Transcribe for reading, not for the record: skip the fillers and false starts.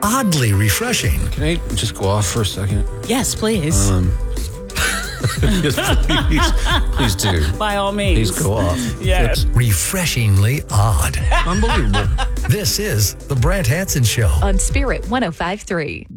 oddly refreshing. Can I just go off for a second? Yes, please. Yes, please do. By all means. Please go off. Yes. Refreshingly odd. Unbelievable. This is The Brant Hanson Show. On Spirit 105.3.